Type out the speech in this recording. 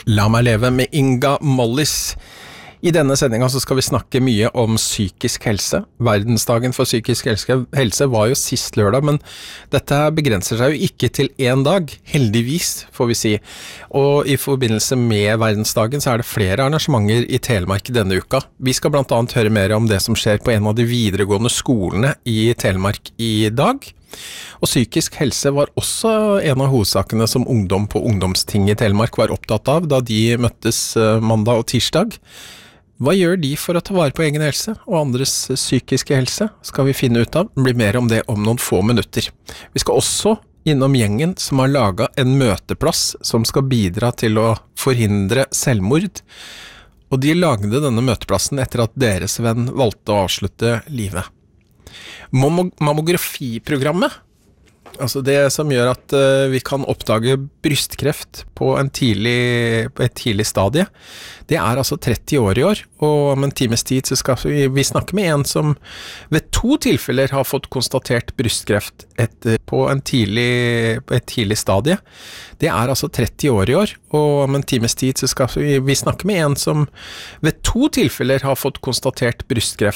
La meg leve med Inga Mollis. I denne sendingen så skal vi snakke mye om psykisk helse. Verdensdagen for psykisk helse var jo sist lørdag, men dette begrenser seg jo ikke til en dag, heldigvis får vi si. Og i forbindelse med verdensdagen så det flere arrangementer i Telemark denne uka. Vi skal blant annet høre mer om det som skjer på en av de videregående skolene i Telemark i dag. Og psykisk helse var også en av hovedsakene som ungdom på ungdomstinget i Telemark var opptatt av da de møttes mandag og tirsdag. Hva gjør de for å ta vare på egen helse og andres psykiske helse? Skal vi finne ut av. Det blir mer om det om noen få minutter. Vi skal også innom gjengen som har laget en møteplass som skal bidra til å forhindre selvmord. Og de lagde denne møteplassen etter at deres venn valgte å avslutte livet. Mammografiprogrammet, altså det som gjør at vi kan oppdage brystkreft på et tidlig stadie, det altså 30 år i år, og om en times tid så skal vi snakke med en som ved 2 tilfeller har fått konstatert brystkreft på et tidlig stadie. Det altså 30 år i år, og om en times tid så skal vi snakke med en som ved 2 tilfeller har fått konstatert brystkreft